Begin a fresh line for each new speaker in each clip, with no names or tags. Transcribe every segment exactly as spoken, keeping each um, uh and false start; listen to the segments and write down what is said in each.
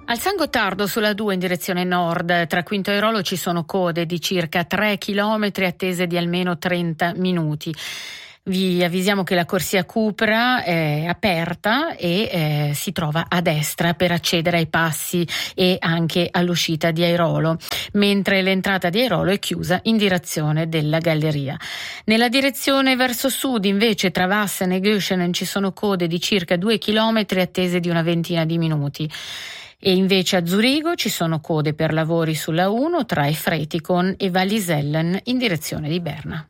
Al San Gottardo sulla due in direzione nord, tra Quinto Airolo ci sono code di circa tre chilometri attese di almeno trenta minuti. Vi avvisiamo che la corsia Cupra è aperta e eh, si trova a destra per accedere ai passi e anche all'uscita di Airolo, mentre l'entrata di Airolo è chiusa in direzione della galleria. Nella direzione verso sud invece tra Vassen e Göschenen ci sono code di circa due chilometri attese di una ventina di minuti. E invece a Zurigo ci sono code per lavori sulla uno tra Efretikon e Wallisellen in direzione di Berna.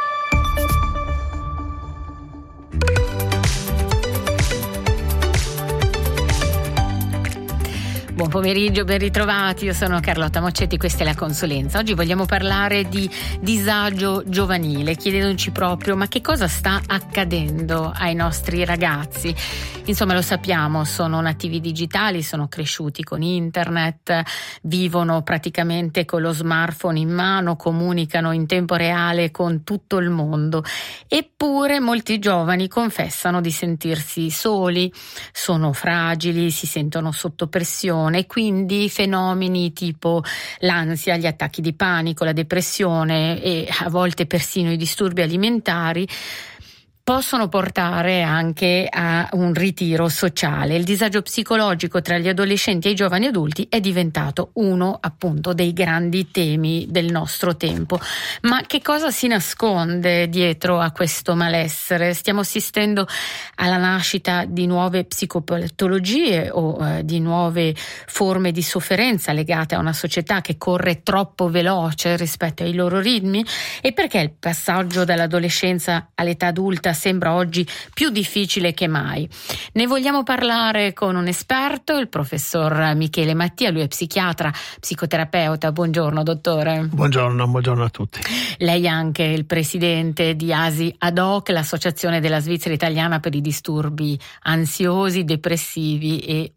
Buon pomeriggio, ben ritrovati, io sono Carlotta Moccetti, questa è la consulenza. Oggi vogliamo parlare di disagio giovanile, chiedendoci proprio ma che cosa sta accadendo ai nostri ragazzi. Insomma, lo sappiamo, sono nativi digitali, sono cresciuti con internet, vivono praticamente con lo smartphone in mano, comunicano in tempo reale con tutto il mondo. Eppure molti giovani confessano di sentirsi soli, sono fragili, si sentono sotto pressione e quindi fenomeni tipo l'ansia, gli attacchi di panico, la depressione e a volte persino i disturbi alimentari possono portare anche a un ritiro sociale. Il disagio psicologico tra gli adolescenti e i giovani adulti è diventato uno appunto dei grandi temi del nostro tempo. Ma che cosa si nasconde dietro a questo malessere? Stiamo assistendo alla nascita di nuove psicopatologie o eh, di nuove forme di sofferenza legate a una società che corre troppo veloce rispetto ai loro ritmi? E perché il passaggio dall'adolescenza all'età adulta sembra oggi più difficile che mai? Ne vogliamo parlare con un esperto, il professor Michele Mattia, lui è psichiatra, psicoterapeuta. Buongiorno dottore.
Buongiorno, buongiorno a tutti.
Lei è anche il presidente di A S I Ad Hoc, l'associazione della Svizzera italiana per i disturbi ansiosi, depressivi e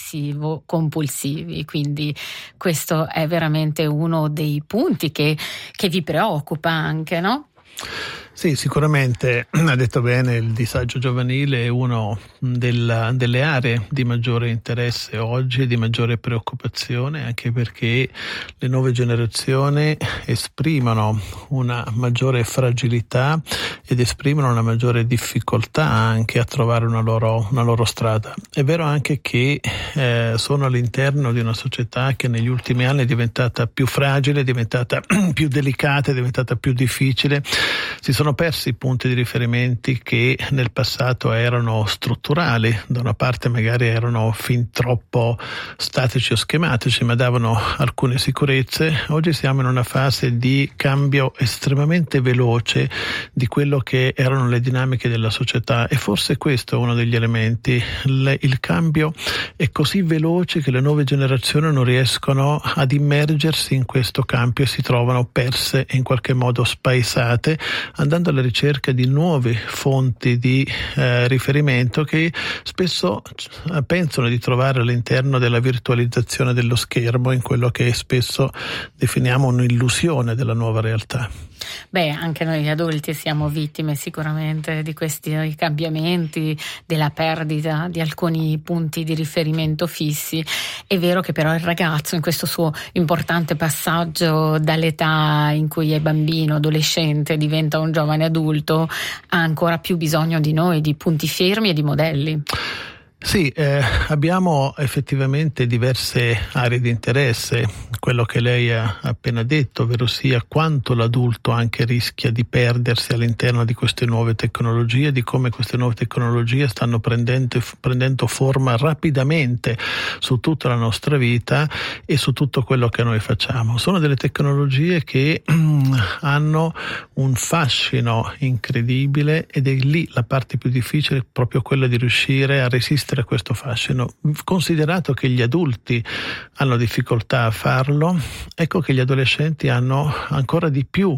ossessivo-compulsivi, quindi questo è veramente uno dei punti che, che vi preoccupa anche, no?
Sì, sicuramente ha detto bene, il disagio giovanile è uno della, delle aree di maggiore interesse oggi e di maggiore preoccupazione, anche perché le nuove generazioni esprimono una maggiore fragilità ed esprimono una maggiore difficoltà anche a trovare una loro, una loro strada. È vero anche che eh, sono all'interno di una società che negli ultimi anni è diventata più fragile, è diventata più delicata, è diventata più difficile. Si sono persi punti di riferimenti che nel passato erano strutturali, da una parte magari erano fin troppo statici o schematici, ma davano alcune sicurezze. Oggi siamo in una fase di cambio estremamente veloce di quello che erano le dinamiche della società e forse questo è uno degli elementi. Le, il cambio è così veloce che le nuove generazioni non riescono ad immergersi in questo cambio e si trovano perse e in qualche modo spaesate, andando alla ricerca di nuove fonti di eh, riferimento che spesso eh, pensano di trovare all'interno della virtualizzazione dello schermo, in quello che spesso definiamo un'illusione della nuova realtà.
Beh, anche noi adulti siamo vittime sicuramente di questi cambiamenti, della perdita di alcuni punti di riferimento fissi. È vero che però il ragazzo in questo suo importante passaggio dall'età in cui è bambino, adolescente, diventa un giovane adulto, ha ancora più bisogno di noi, di punti fermi e di modelli.
Sì, eh, abbiamo effettivamente diverse aree di interesse, quello che lei ha appena detto, ovvero sia quanto l'adulto anche rischia di perdersi all'interno di queste nuove tecnologie, di come queste nuove tecnologie stanno prendendo, prendendo forma rapidamente su tutta la nostra vita e su tutto quello che noi facciamo. Sono delle tecnologie che mm, hanno un fascino incredibile ed è lì la parte più difficile, proprio quella di riuscire a resistere a questo fascino. Considerato che gli adulti hanno difficoltà a farlo, ecco che gli adolescenti hanno ancora di più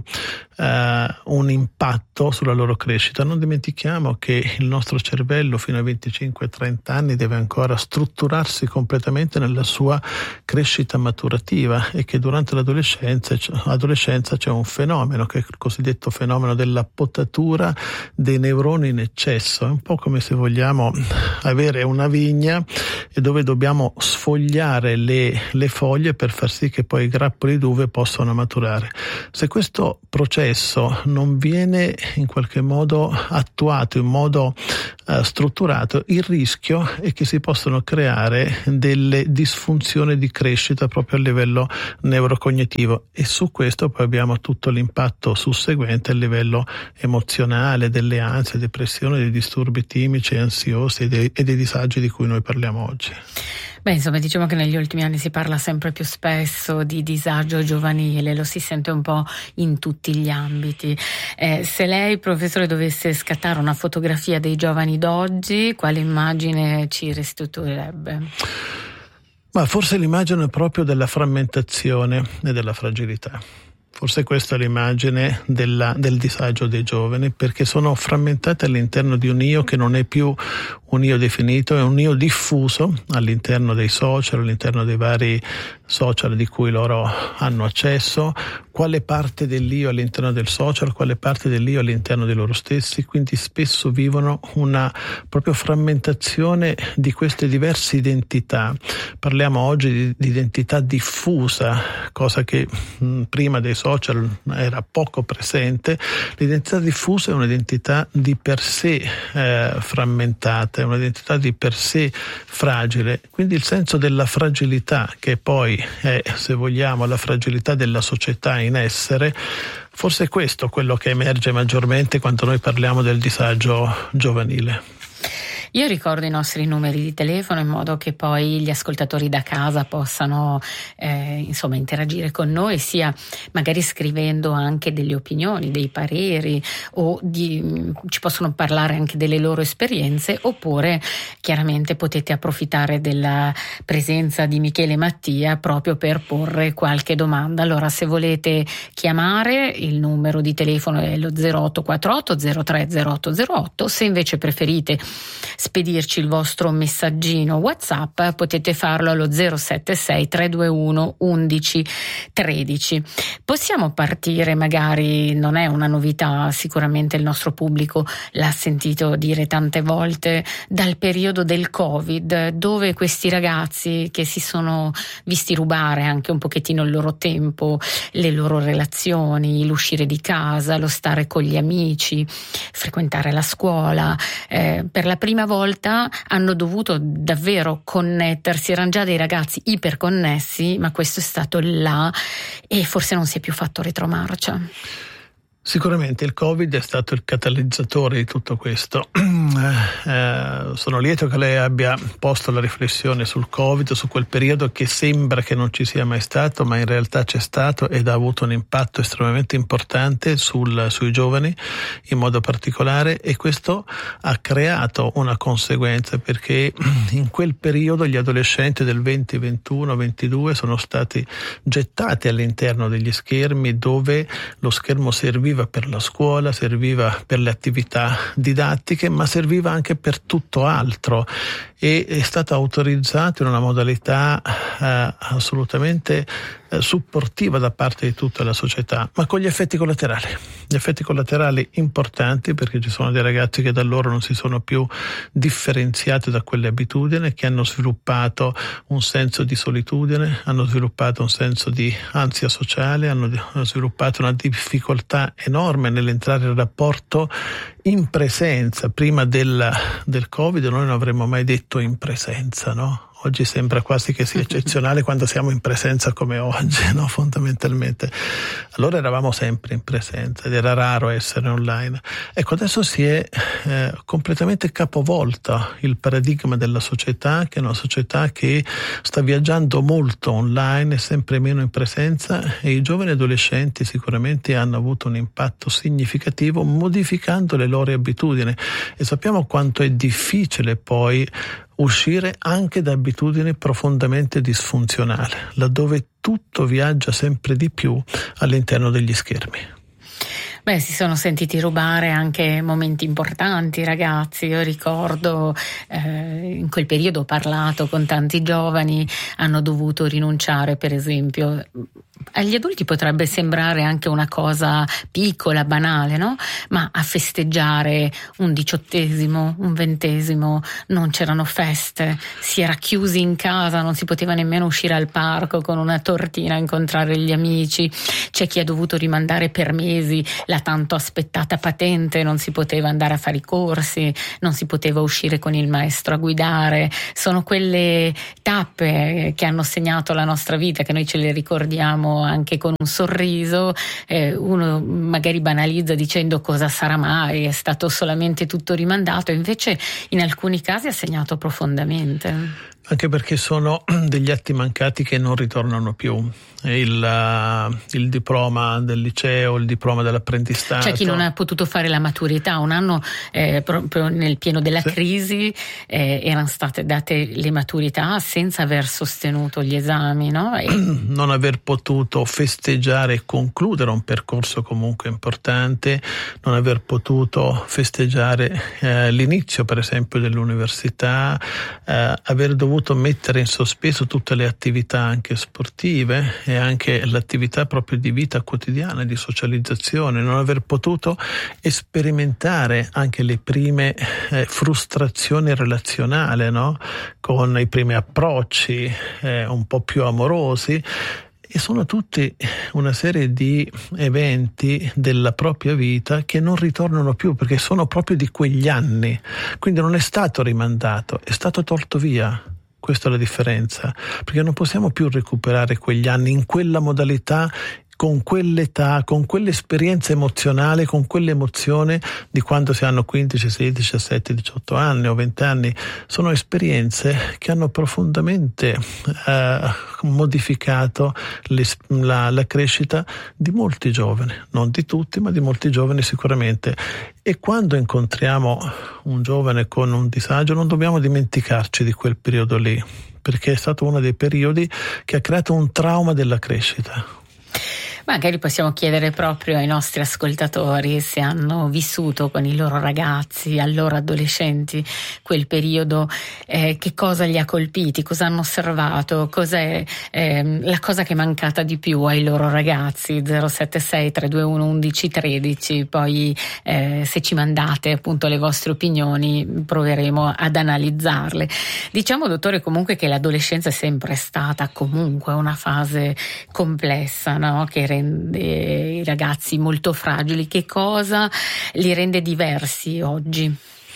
eh, un impatto sulla loro crescita. Non dimentichiamo che il nostro cervello fino ai venticinque trenta anni deve ancora strutturarsi completamente nella sua crescita maturativa e che durante l'adolescenza adolescenza c'è un fenomeno che è il cosiddetto fenomeno della potatura dei neuroni in eccesso. È un po' come se vogliamo avere essere una vigna e dove dobbiamo sfogliare le, le foglie per far sì che poi i grappoli d'uve possano maturare. Se questo processo non viene in qualche modo attuato in modo uh, strutturato, il rischio è che si possano creare delle disfunzioni di crescita proprio a livello neurocognitivo, e su questo poi abbiamo tutto l'impatto susseguente a livello emozionale, delle ansie, depressione, dei disturbi timici e ansiosi e dei, e dei disagi di cui noi parliamo oggi.
Beh, insomma, diciamo che negli ultimi anni si parla sempre più spesso di disagio giovanile, lo si sente un po' in tutti gli ambiti. Eh, se lei, professore, dovesse scattare una fotografia dei giovani d'oggi, quale immagine ci restituirebbe?
Ma forse l'immagine proprio della frammentazione e della fragilità. Forse questa è l'immagine della, del disagio dei giovani, perché sono frammentate all'interno di un io che non è più un io definito, è un io diffuso all'interno dei social, all'interno dei vari social di cui loro hanno accesso, quale parte dell'io all'interno del social, quale parte dell'io all'interno di loro stessi, quindi spesso vivono una proprio frammentazione di queste diverse identità. Parliamo oggi di, di identità diffusa, cosa che mh, prima dei social era poco presente. L'identità diffusa è un'identità di per sé eh, frammentata, è un'identità di per sé fragile, quindi il senso della fragilità, che poi è, se vogliamo, la fragilità della società in essere, forse è questo quello che emerge maggiormente quando noi parliamo del disagio giovanile.
Io ricordo i nostri numeri di telefono in modo che poi gli ascoltatori da casa possano eh, insomma interagire con noi, sia magari scrivendo anche delle opinioni, dei pareri, o di, ci possono parlare anche delle loro esperienze, oppure chiaramente potete approfittare della presenza di Michele e Mattia proprio per porre qualche domanda. Allora, se volete chiamare, il numero di telefono è lo zero otto quattro otto zero tre zero otto zero otto. Se invece preferite spedirci il vostro messaggino WhatsApp, potete farlo allo zero sette sei tre due uno undici tredici. Possiamo partire, magari non è una novità, sicuramente il nostro pubblico l'ha sentito dire tante volte, dal periodo del Covid, dove questi ragazzi che si sono visti rubare anche un pochettino il loro tempo, le loro relazioni, l'uscire di casa, lo stare con gli amici, frequentare la scuola, eh, per la prima volta hanno dovuto davvero connettersi. Erano già dei ragazzi iperconnessi, ma questo è stato il là, e forse non si è più fatto retromarcia.
Sicuramente il Covid è stato il catalizzatore di tutto questo. Eh, sono lieto che lei abbia posto la riflessione sul Covid, su quel periodo che sembra che non ci sia mai stato, ma in realtà c'è stato ed ha avuto un impatto estremamente importante sul, sui giovani in modo particolare, e questo ha creato una conseguenza, perché in quel periodo gli adolescenti del venti, ventuno, ventidue sono stati gettati all'interno degli schermi, dove lo schermo serviva per la scuola, serviva per le attività didattiche, ma serviva anche per tutto altro, e è stato autorizzato in una modalità eh, assolutamente eh, supportiva da parte di tutta la società, ma con gli effetti collaterali. Gli effetti collaterali importanti, perché ci sono dei ragazzi che da allora non si sono più differenziati da quelle abitudini, che hanno sviluppato un senso di solitudine, hanno sviluppato un senso di ansia sociale, hanno, hanno sviluppato una difficoltà enorme nell'entrare in rapporto in presenza. Prima del, del Covid noi non avremmo mai detto in presenza, no? Oggi sembra quasi che sia eccezionale quando siamo in presenza come oggi, no? Fondamentalmente. Allora eravamo sempre in presenza ed era raro essere online. Ecco, adesso si è eh, completamente capovolta il paradigma della società, che è una società che sta viaggiando molto online e sempre meno in presenza, e i giovani adolescenti sicuramente hanno avuto un impatto significativo modificando le loro abitudini, e sappiamo quanto è difficile poi uscire anche da abitudini profondamente disfunzionali, laddove tutto viaggia sempre di più all'interno degli schermi.
Beh, si sono sentiti rubare anche momenti importanti, ragazzi. Io ricordo eh, in quel periodo ho parlato con tanti giovani, hanno dovuto rinunciare, per esempio. Agli adulti potrebbe sembrare anche una cosa piccola, banale, no? Ma a festeggiare un diciottesimo, un ventesimo, non c'erano feste, si era chiusi in casa, non si poteva nemmeno uscire al parco con una tortina a incontrare gli amici. C'è chi ha dovuto rimandare per mesi la tanto aspettata patente, non si poteva andare a fare i corsi, non si poteva uscire con il maestro a guidare. Sono quelle tappe che hanno segnato la nostra vita, che noi ce le ricordiamo anche con un sorriso. Eh, uno magari banalizza dicendo cosa sarà mai, è stato solamente tutto rimandato, invece in alcuni casi ha segnato profondamente.
Anche perché sono degli atti mancati che non ritornano più. Il, uh, il diploma del liceo, il diploma dell'apprendistato.
C'è chi non ha potuto fare la maturità, un anno eh, proprio nel pieno della sì. crisi eh, erano state date le maturità senza aver sostenuto gli esami, no? E...
non aver potuto festeggiare e concludere un percorso comunque importante, non aver potuto festeggiare eh, l'inizio per esempio dell'università, eh, aver dovuto mettere in sospeso tutte le attività anche sportive e anche l'attività proprio di vita quotidiana, di socializzazione, non aver potuto sperimentare anche le prime eh, frustrazioni relazionali, no? Con i primi approcci eh, un po' più amorosi. E sono tutti una serie di eventi della propria vita che non ritornano più, perché sono proprio di quegli anni, quindi non è stato rimandato, è stato tolto via. Questa è la differenza, perché non possiamo più recuperare quegli anni in quella modalità, con quell'età, con quell'esperienza emozionale, con quell'emozione di quando si hanno quindici, sedici, diciassette, diciotto anni o venti anni. Sono esperienze che hanno profondamente eh, modificato le, la, la crescita di molti giovani, non di tutti, ma di molti giovani sicuramente. E quando incontriamo un giovane con un disagio non dobbiamo dimenticarci di quel periodo lì, perché è stato uno dei periodi che ha creato un trauma della crescita.
Magari possiamo chiedere proprio ai nostri ascoltatori se hanno vissuto con i loro ragazzi, allora adolescenti, quel periodo, eh, che cosa li ha colpiti, cosa hanno osservato, cos'è eh, la cosa che è mancata di più ai loro ragazzi. Zero sette sei tre due uno undici tredici, poi eh, se ci mandate appunto le vostre opinioni proveremo ad analizzarle. Diciamo, dottore, comunque che l'adolescenza è sempre stata comunque una fase complessa, no? Che rende i ragazzi molto fragili. Che cosa li rende diversi oggi?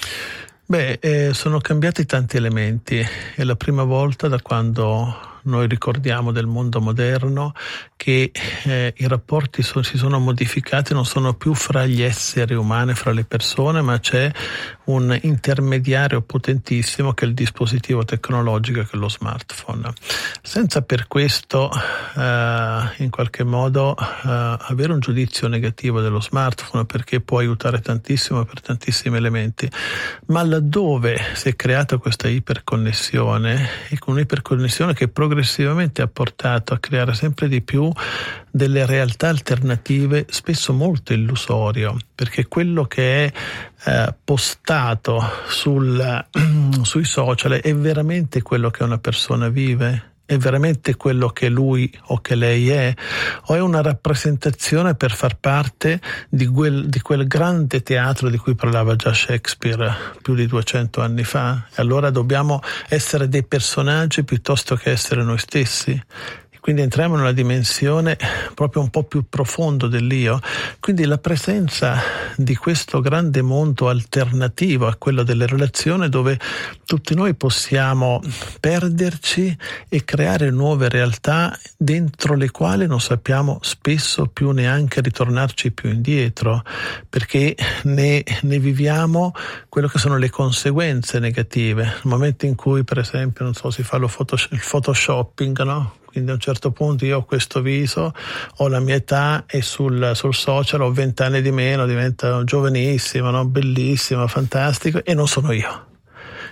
Beh, eh, sono cambiati tanti elementi. È la prima volta da quando noi ricordiamo del mondo moderno che eh, i rapporti so, si sono modificati, non sono più fra gli esseri umani, fra le persone, ma c'è un intermediario potentissimo che è il dispositivo tecnologico, che è lo smartphone. Senza per questo eh, in qualche modo eh, avere un giudizio negativo dello smartphone, perché può aiutare tantissimo per tantissimi elementi, ma laddove si è creata questa iperconnessione, e con un'iperconnessione che progressivamente ha portato a creare sempre di più delle realtà alternative, spesso molto illusorio, perché quello che è eh, postato sul, sui social è veramente quello che una persona vive? È veramente quello che lui o che lei è? O è una rappresentazione per far parte di quel, di quel grande teatro di cui parlava già Shakespeare più di duecento anni fa? E allora dobbiamo essere dei personaggi piuttosto che essere noi stessi? Quindi entriamo in una dimensione proprio un po' più profondo dell'io. Quindi la presenza di questo grande mondo alternativo a quello delle relazioni, dove tutti noi possiamo perderci e creare nuove realtà dentro le quali non sappiamo spesso più neanche ritornarci più indietro, perché ne, ne viviamo quello che sono le conseguenze negative. Nel momento in cui, per esempio, non so, si fa lo photo, il photoshopping, no? Quindi a un certo punto io ho questo viso, ho la mia età e sul, sul social ho vent'anni di meno, divento giovanissimo, no? Bellissimo, fantastico, e non sono io.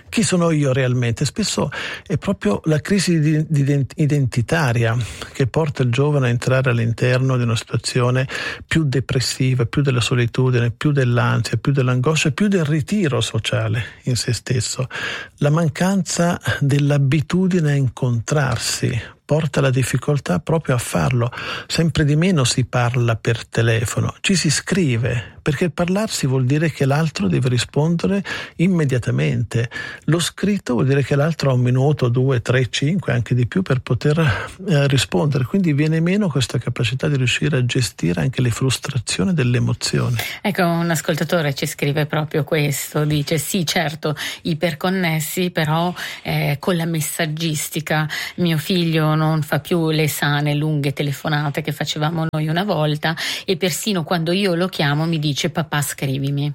Chi sono io realmente? Spesso è proprio la crisi di, di identitaria che porta il giovane a entrare all'interno di una situazione più depressiva, più della solitudine, più dell'ansia, più dell'angoscia, più del ritiro sociale in se stesso. La mancanza dell'abitudine a incontrarsi porta la difficoltà proprio a farlo. Sempre di meno si parla per telefono, ci si scrive, perché il parlarsi vuol dire che l'altro deve rispondere immediatamente. Lo scritto vuol dire che l'altro ha un minuto, due, tre, cinque, anche di più per poter eh, rispondere. Quindi viene meno questa capacità di riuscire a gestire anche le frustrazioni delle emozioni.
Ecco, un ascoltatore ci scrive proprio questo, dice sì, certo, iperconnessi, però eh, con la messaggistica. Mio figlio non fa più le sane lunghe telefonate che facevamo noi una volta, e persino quando io lo chiamo mi dice papà scrivimi.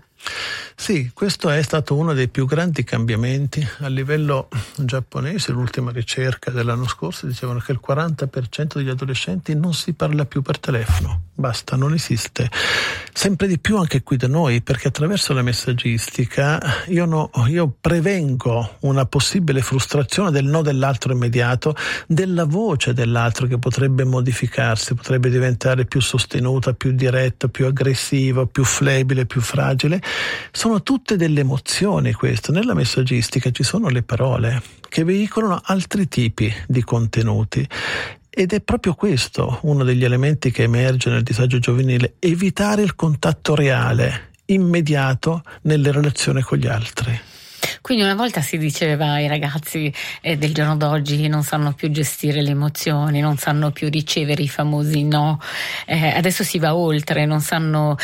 Sì, questo è stato uno dei più grandi cambiamenti a livello giapponese. L'ultima ricerca dell'anno scorso dicevano che il quaranta per cento degli adolescenti non si parla più per telefono, basta, non esiste. Sempre di più anche qui da noi, perché attraverso la messaggistica io, no, io prevengo una possibile frustrazione del no dell'altro immediato, della voce dell'altro che potrebbe modificarsi, potrebbe diventare più sostenuta, più diretta, più aggressiva, più flebile, più fragile. Sono tutte delle emozioni questo. Nella messaggistica ci sono le parole che veicolano altri tipi di contenuti. Ed è proprio questo uno degli elementi che emerge nel disagio giovanile: evitare il contatto reale, immediato, nelle relazioni con gli altri.
Quindi una volta si diceva i ragazzi eh, del giorno d'oggi non sanno più gestire le emozioni, non sanno più ricevere i famosi no, eh, adesso si va oltre, non sanno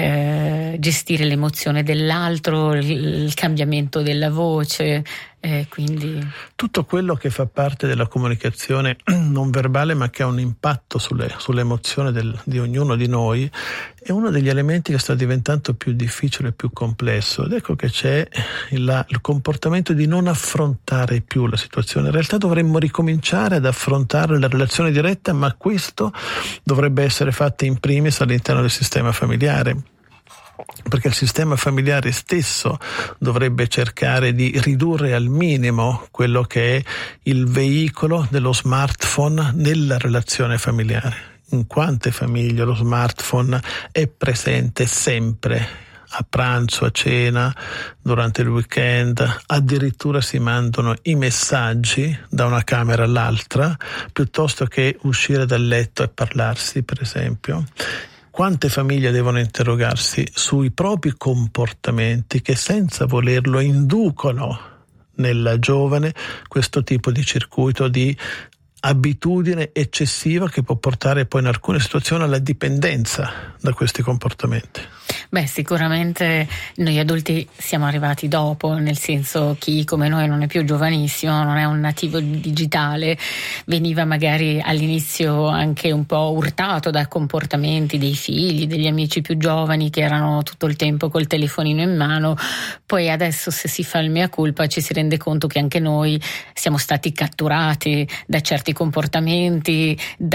eh, gestire l'emozione dell'altro, il, il cambiamento della voce. Eh, quindi
tutto quello che fa parte della comunicazione non verbale, ma che ha un impatto sulle, sull'emozione del, di ognuno di noi, è uno degli elementi che sta diventando più difficile e più complesso. Ed ecco che c'è il, il comportamento di non affrontare più la situazione. In realtà dovremmo ricominciare ad affrontare la relazione diretta, ma questo dovrebbe essere fatto in primis all'interno del sistema familiare, perché il sistema familiare stesso dovrebbe cercare di ridurre al minimo quello che è il veicolo dello smartphone nella relazione familiare. In quante famiglie lo smartphone è presente sempre, a pranzo, a cena, durante il weekend, addirittura si mandano i messaggi da una camera all'altra piuttosto che uscire dal letto e parlarsi, per esempio. Quante famiglie devono interrogarsi sui propri comportamenti che senza volerlo inducono nel giovane questo tipo di circuito di abitudine eccessiva che può portare poi in alcune situazioni alla dipendenza da questi comportamenti.
Beh, sicuramente noi adulti siamo arrivati dopo, nel senso chi come noi non è più giovanissimo, non è un nativo digitale, veniva magari all'inizio anche un po' urtato da comportamenti dei figli, degli amici più giovani che erano tutto il tempo col telefonino in mano. Poi adesso, se si fa il mea culpa, ci si rende conto che anche noi siamo stati catturati da certi comportamenti,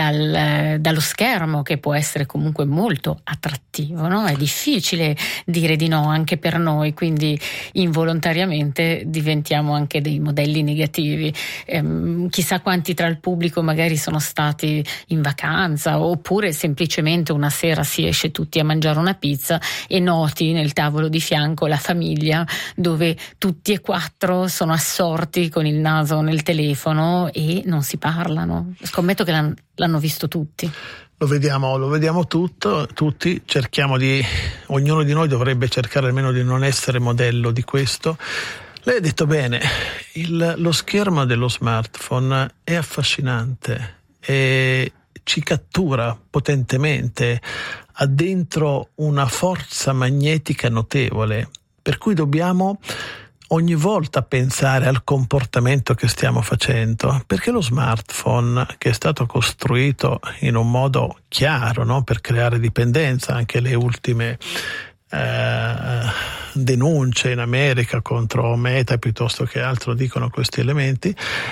dal, dallo schermo, che può essere comunque molto attrattivo, no? È difficile dire di no anche per noi, quindi involontariamente diventiamo anche dei modelli negativi. Ehm, chissà quanti tra il pubblico magari sono stati in vacanza, oppure semplicemente una sera si esce tutti a mangiare una pizza e noti nel tavolo di fianco la famiglia dove tutti e quattro sono assorti con il naso nel telefono e non si parlano. Scommetto che l'hanno, l'hanno visto tutti.
Lo vediamo, lo vediamo tutto, tutti, cerchiamo di, ognuno di noi dovrebbe cercare almeno di non essere modello di questo. Lei ha detto bene, il, lo schermo dello smartphone è affascinante e ci cattura potentemente, ha dentro una forza magnetica notevole, per cui dobbiamo ogni volta pensare al comportamento che stiamo facendo, perché lo smartphone, che è stato costruito in un modo chiaro, no, per creare dipendenza, anche le ultime eh, denunce in America contro Meta piuttosto che altro dicono questi elementi,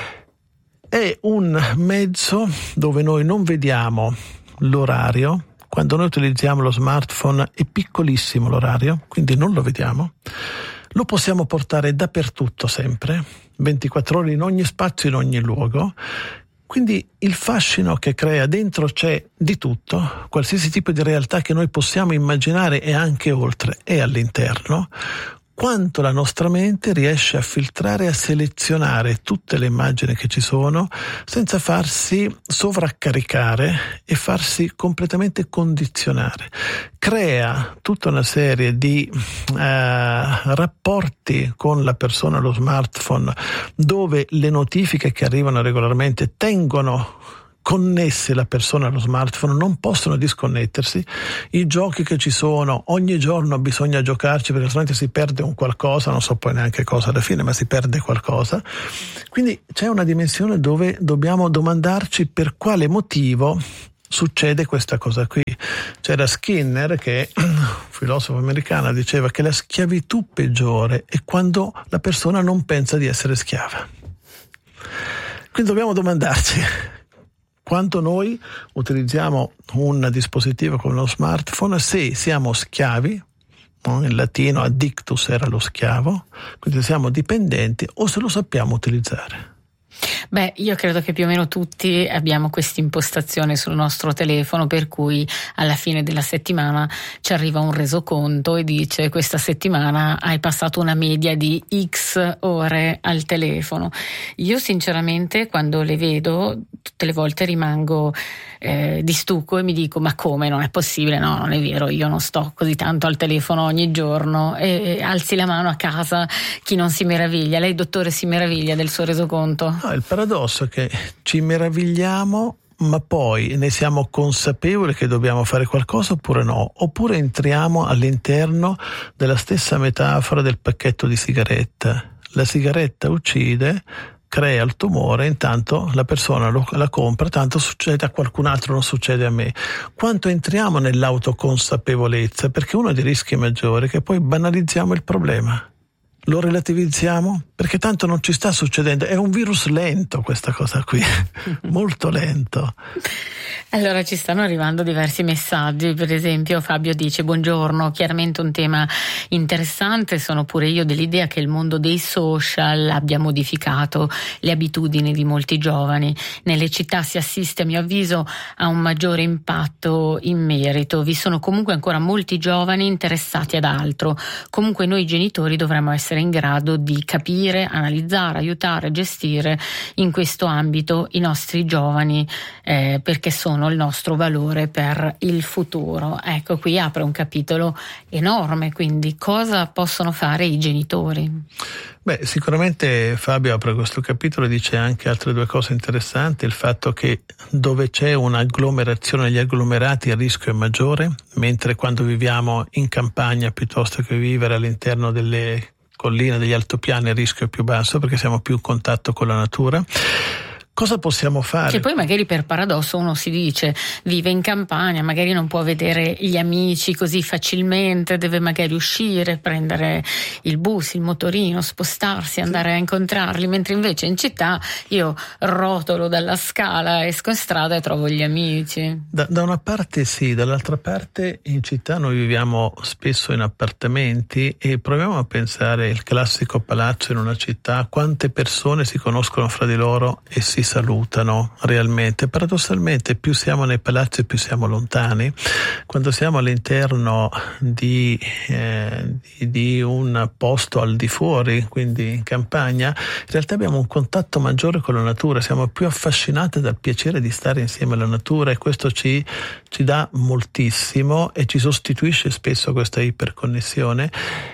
è un mezzo dove noi non vediamo l'orario. Quando noi utilizziamo lo smartphone è piccolissimo l'orario, quindi non lo vediamo. lo possiamo portare dappertutto sempre, ventiquattro ore in ogni spazio, in ogni luogo. Quindi il fascino che crea dentro c'è di tutto, qualsiasi tipo di realtà che noi possiamo immaginare e anche oltre è all'interno. Quanto la nostra mente riesce a filtrare e a selezionare tutte le immagini che ci sono senza farsi sovraccaricare e farsi completamente condizionare. Crea tutta una serie di eh, rapporti con la persona, lo smartphone, dove le notifiche che arrivano regolarmente tengono connesse la persona allo smartphone, non possono disconnettersi. I giochi che ci sono, ogni giorno bisogna giocarci perché altrimenti si perde un qualcosa, non so poi neanche cosa alla fine, ma si perde qualcosa. Quindi c'è una dimensione dove dobbiamo domandarci per quale motivo succede questa cosa qui. C'era Skinner, che è un filosofo americano, diceva che la schiavitù peggiore è quando la persona non pensa di essere schiava. Quindi dobbiamo domandarci quanto noi utilizziamo un dispositivo come lo smartphone, se siamo schiavi, no? In latino addictus era lo schiavo, quindi siamo dipendenti, o se lo sappiamo utilizzare.
Beh, io credo che più o meno tutti abbiamo questa impostazione sul nostro telefono, per cui alla fine della settimana ci arriva un resoconto e dice: questa settimana hai passato una media di X ore al telefono. Io sinceramente quando le vedo tutte le volte rimango eh, di stucco e mi dico: ma come, non è possibile, no, non è vero, io non sto così tanto al telefono ogni giorno. E, e alzi la mano a casa chi non si meraviglia. Lei, dottore, si meraviglia del suo resoconto?
No, il paradosso è che ci meravigliamo, ma poi ne siamo consapevoli che dobbiamo fare qualcosa oppure no? Oppure entriamo all'interno della stessa metafora del pacchetto di sigarette. La sigaretta uccide, crea il tumore, intanto la persona lo, la compra, tanto succede a qualcun altro, non succede a me. Quanto entriamo nell'autoconsapevolezza, perché uno dei rischi maggiori è che poi banalizziamo il problema. Lo relativizziamo perché tanto non ci sta succedendo, è un virus lento questa cosa qui, molto lento.
Allora ci stanno arrivando diversi messaggi, per esempio Fabio dice: buongiorno, chiaramente un tema interessante, sono pure io dell'idea che il mondo dei social abbia modificato le abitudini di molti giovani. Nelle città si assiste, a mio avviso, a un maggiore impatto in merito, vi sono comunque ancora molti giovani interessati ad altro. Comunque noi genitori dovremmo essere in grado di capire, analizzare, aiutare, gestire in questo ambito i nostri giovani, eh, perché sono il nostro valore per il futuro. Ecco, qui apre un capitolo enorme, quindi cosa possono fare i genitori?
Beh, sicuramente Fabio apre questo capitolo e dice anche altre due cose interessanti: il fatto che dove c'è un'agglomerazione degli agglomerati il rischio è maggiore, mentre quando viviamo in campagna piuttosto che vivere all'interno delle colline, degli altopiani, il rischio è più basso perché siamo più in contatto con la natura. Cosa possiamo fare?
Che poi magari per paradosso uno si dice vive in campagna, magari non può vedere gli amici così facilmente, deve magari uscire, prendere il bus, il motorino, spostarsi, andare sì. a incontrarli, mentre invece in città io rotolo dalla scala, esco in strada e trovo gli amici.
Da, da una parte sì, dall'altra parte in città noi viviamo spesso in appartamenti e proviamo a pensare il classico palazzo in una città, quante persone si conoscono fra di loro e si salutano realmente. Paradossalmente più siamo nei palazzi più siamo lontani. Quando siamo all'interno di, eh, di, di un posto al di fuori, quindi in campagna, in realtà abbiamo un contatto maggiore con la natura, siamo più affascinati dal piacere di stare insieme alla natura e questo ci, ci dà moltissimo e ci sostituisce spesso questa iperconnessione.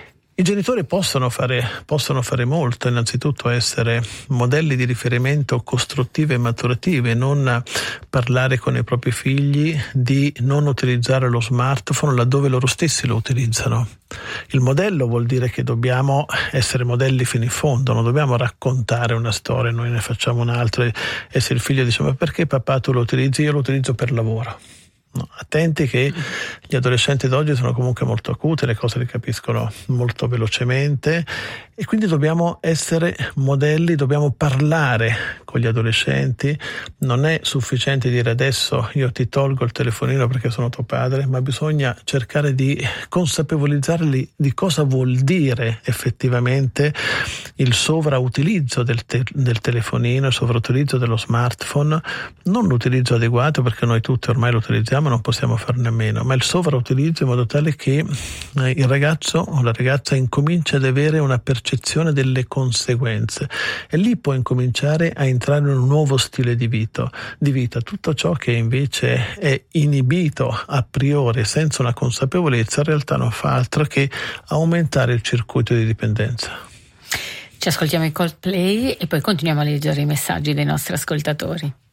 I genitori possono fare, possono fare molto, innanzitutto essere modelli di riferimento costruttivi e maturativi, non parlare con i propri figli di non utilizzare lo smartphone laddove loro stessi lo utilizzano. Il modello vuol dire che dobbiamo essere modelli fino in fondo, non dobbiamo raccontare una storia, noi ne facciamo un'altra e se il figlio dice: ma perché papà tu lo utilizzi? Io lo utilizzo per lavoro. No, attenti che gli adolescenti d'oggi sono comunque molto acuti, le cose le capiscono molto velocemente e quindi dobbiamo essere modelli, dobbiamo parlare con gli adolescenti. Non è sufficiente dire adesso io ti tolgo il telefonino perché sono tuo padre, ma bisogna cercare di consapevolizzarli di cosa vuol dire effettivamente il sovrautilizzo del, te- del telefonino, il sovrautilizzo dello smartphone, non l'utilizzo adeguato perché noi tutti ormai lo utilizziamo, non possiamo farne a meno, ma il sovrautilizzo in modo tale che eh, il ragazzo o la ragazza incomincia ad avere una percezione delle conseguenze e lì può incominciare a entrare in un nuovo stile di vita, di vita. Tutto ciò che invece è inibito a priori senza una consapevolezza in realtà non fa altro che aumentare il circuito di dipendenza.
Ci ascoltiamo i Coldplay e poi continuiamo a leggere i messaggi dei nostri ascoltatori.